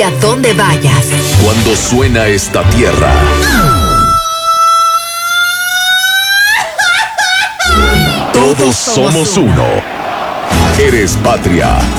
A donde vayas. Cuando suena esta tierra, todos somos uno. Eres patria,